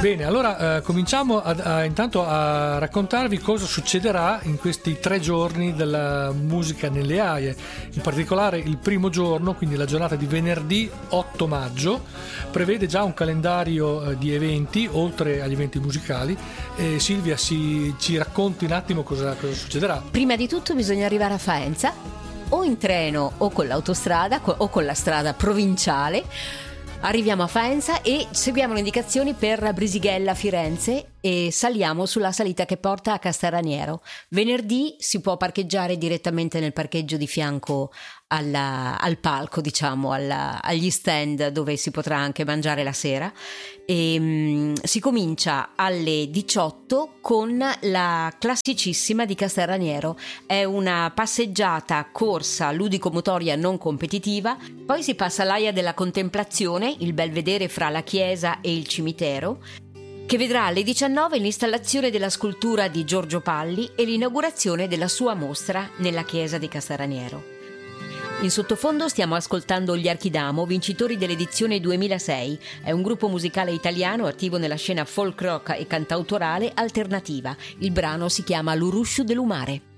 Bene, allora cominciamo intanto a raccontarvi cosa succederà in questi 3 giorni della musica nelle AIE. In particolare il primo giorno, quindi la giornata di venerdì 8 maggio, prevede già un calendario di eventi, oltre agli eventi musicali. Silvia ci racconti un attimo cosa succederà. Prima di tutto bisogna arrivare a Faenza, o in treno o con l'autostrada o con la strada provinciale. Arriviamo a Faenza e seguiamo le indicazioni per Brisighella, Firenze, e saliamo sulla salita che porta a Castelraniero. Venerdì si può parcheggiare direttamente nel parcheggio di fianco al palco, diciamo, agli stand dove si potrà anche mangiare la sera. E si comincia alle 18 con la classicissima di Castelraniero. È una passeggiata corsa ludico-motoria non competitiva, poi si passa all'Aia della Contemplazione, il belvedere fra la chiesa e il cimitero, che vedrà alle 19 l'installazione della scultura di Giorgio Palli e l'inaugurazione della sua mostra nella chiesa di Castelraniero. In sottofondo stiamo ascoltando gli Archidamo, vincitori dell'edizione 2006. È un gruppo musicale italiano attivo nella scena folk rock e cantautorale alternativa. Il brano si chiama L'Urusciu dell'Umare.